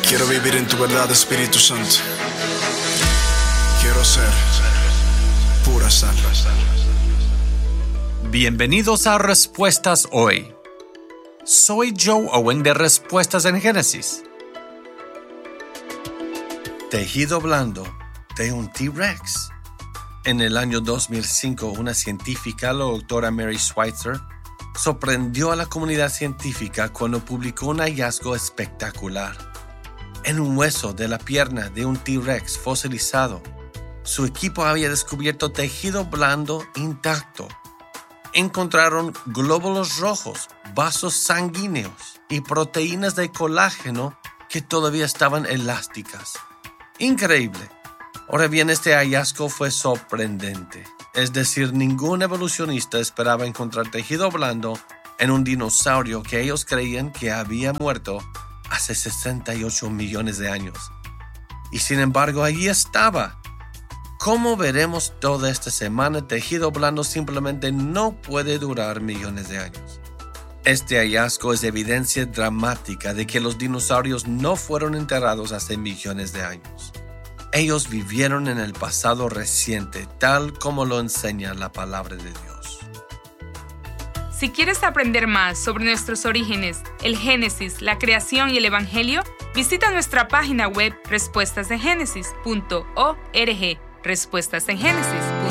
Quiero vivir en tu verdad, Espíritu Santo. Quiero ser pura sal. Bienvenidos a Respuestas Hoy. Soy Joe Owen de Respuestas en Génesis. Tejido blando de un T-Rex. En el año 2005, una científica, la doctora Mary Schweitzer, sorprendió a la comunidad científica cuando publicó un hallazgo espectacular. En un hueso de la pierna de un T-Rex fosilizado, su equipo había descubierto tejido blando intacto. Encontraron glóbulos rojos, vasos sanguíneos y proteínas de colágeno que todavía estaban elásticas. Increíble. Ahora bien, este hallazgo fue sorprendente. Es decir, ningún evolucionista esperaba encontrar tejido blando en un dinosaurio que ellos creían que había muerto hace 68 millones de años. Y sin embargo, allí estaba. Como veremos toda esta semana, el tejido blando simplemente no puede durar millones de años. Este hallazgo es evidencia dramática de que los dinosaurios no fueron enterrados hace millones de años. Ellos vivieron en el pasado reciente, tal como lo enseña la palabra de Dios. Si quieres aprender más sobre nuestros orígenes, el Génesis, la creación y el Evangelio, visita nuestra página web respuestasengénesis.org. respuestasengénesis.org.